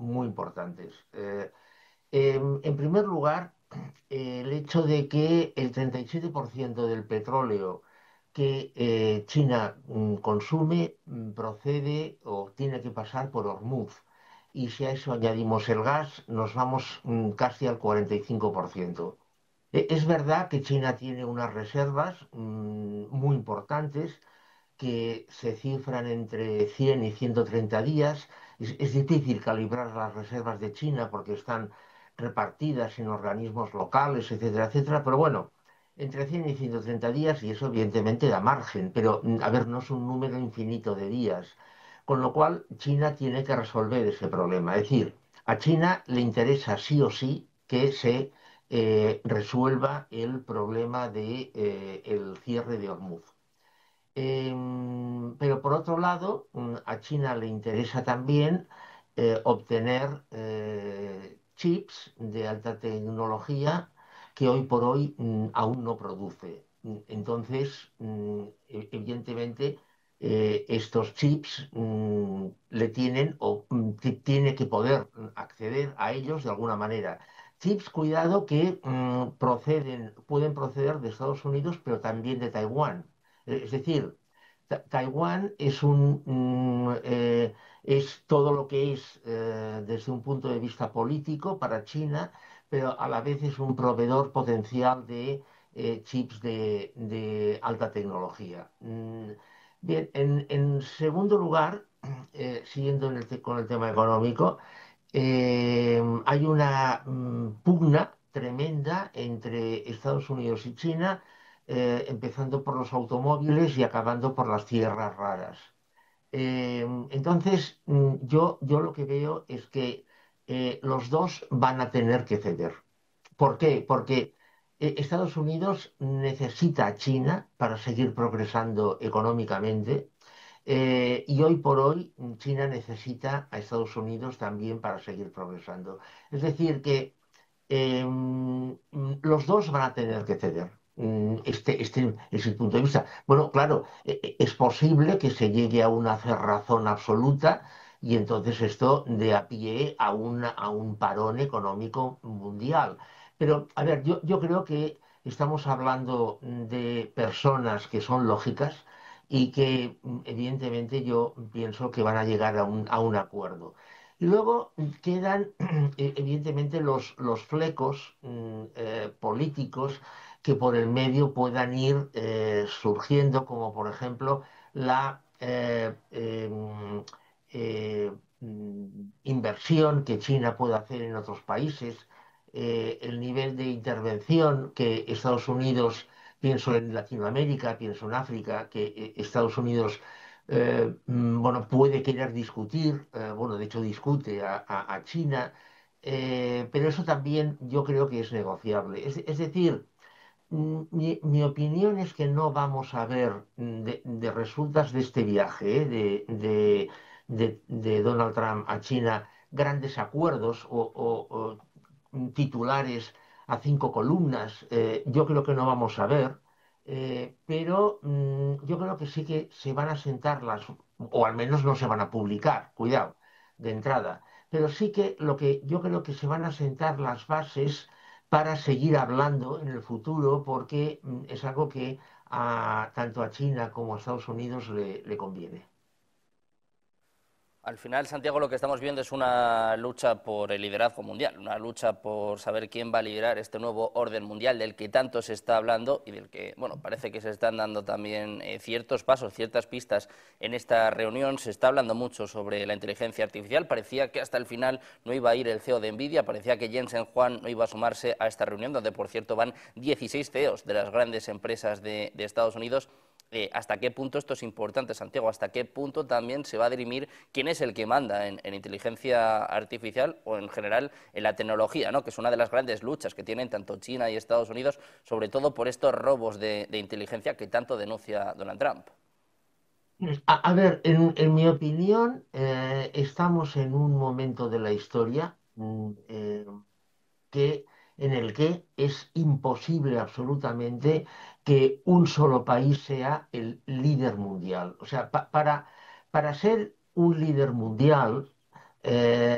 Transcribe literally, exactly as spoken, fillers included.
muy importantes. Eh, en, en primer lugar, eh, el hecho de que el treinta y siete por ciento del petróleo que eh, China mm, consume mm, procede o tiene que pasar por Hormuz. Y si a eso añadimos el gas, nos vamos mm, casi al cuarenta y cinco por ciento. E- Es verdad que China tiene unas reservas mm, muy importantes que se cifran entre cien y ciento treinta días. Es, es difícil calibrar las reservas de China porque están repartidas en organismos locales, etcétera, etcétera. Pero bueno, entre cien y ciento treinta días y eso evidentemente da margen. Pero, mm, a ver, no es un número infinito de días. Con lo cual, China tiene que resolver ese problema. Es decir, a China le interesa sí o sí que se eh, resuelva el problema de, eh, el cierre de Hormuz. Em, pero por otro lado, mm, a China le interesa también eh, obtener eh, chips de alta tecnología que hoy por hoy mm, aún no produce. Mm, Entonces, mm, e- evidentemente, eh, estos chips mm, le tienen o mm, ti- tiene que poder mm, acceder a ellos de alguna manera. Chips, cuidado, que mm, proceden, pueden proceder de Estados Unidos, pero también de Taiwán. Eh, Es decir, Ta- Taiwán es un mm, eh, es todo lo que es eh, desde un punto de vista político para China, pero a la vez es un proveedor potencial de eh, chips de, de alta tecnología. Mm, bien, en, en segundo lugar, eh, siguiendo en el te- con el tema económico, eh, hay una mm, pugna tremenda entre Estados Unidos y China, eh, empezando por los automóviles y acabando por las tierras raras. Eh, entonces, mm, yo, yo lo que veo es que eh, los dos van a tener que ceder. ¿Por qué? Porque eh, Estados Unidos necesita a China para seguir progresando económicamente, eh, y hoy por hoy mm, China necesita a Estados Unidos también para seguir progresando. Es decir, que eh, mm, los dos van a tener que ceder. Mm, Este, este es el punto de vista. Bueno, claro, e- e- es posible que se llegue a una cerrazón absoluta y entonces esto dé a pie a, una- a un parón económico mundial. Pero, a ver, yo, yo creo que estamos hablando de personas que son lógicas y que mm, evidentemente yo pienso que van a llegar a un, a un acuerdo. Y luego mm, quedan eh, evidentemente los, los flecos mm, eh, políticos que por el medio puedan ir eh, surgiendo, como por ejemplo la eh, eh, mm, eh, mm, inversión que China puede hacer en otros países, eh, el nivel de intervención que Estados Unidos, pienso en Latinoamérica, pienso en África, que eh, Estados Unidos eh, mm, bueno, puede querer discutir, eh, bueno, de hecho discute a, a- a China, eh, pero eso también yo creo que es negociable. Es, es decir, mm, mi, mi opinión es que no vamos a ver mm, de, de resultas de este viaje, eh, de, de- de- de Donald Trump a China, grandes acuerdos o, o- o titulares a cinco columnas. Eh, yo creo que no vamos a ver, eh, pero mm, yo creo que sí que se van a sentar las, o al menos no se van a publicar, cuidado, de entrada. Pero sí que lo que yo creo que se van a sentar las bases para seguir hablando en el futuro, porque mm, es algo que a, tanto a China como a Estados Unidos le, le conviene. Al final, Santiago, lo que estamos viendo es una lucha por el liderazgo mundial, una lucha por saber quién va a liderar este nuevo orden mundial del que tanto se está hablando y del que, bueno, parece que se están dando también eh, ciertos pasos, ciertas pistas en esta reunión. Se está hablando mucho sobre la inteligencia artificial. Parecía que hasta el final no iba a ir el C E O de Nvidia, parecía que Jensen Huang no iba a sumarse a esta reunión, donde, por cierto, van dieciséis C E Os de las grandes empresas de, de Estados Unidos. Eh, hasta qué punto esto es importante, Santiago, hasta qué punto también se va a dirimir quién es el que manda en, en inteligencia artificial o en general en la tecnología, ¿no? Que es una de las grandes luchas que tienen tanto China y Estados Unidos, sobre todo por estos robos de, de inteligencia que tanto denuncia Donald Trump. A, a ver, en, en mi opinión, eh, estamos en un momento de la historia mm, eh, que, en el que es imposible absolutamente que un solo país sea el líder mundial. O sea, pa- para, para ser un líder mundial, eh,